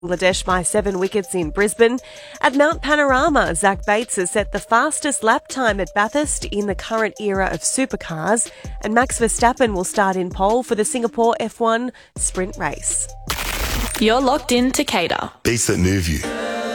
Bangladesh by 7 wickets in Brisbane. At Mount Panorama, Zach Bates has set the fastest lap time at Bathurst in the current era of supercars, and Max Verstappen will start in pole for the Singapore F1 sprint race. You're locked in to Cater. Beats that move you.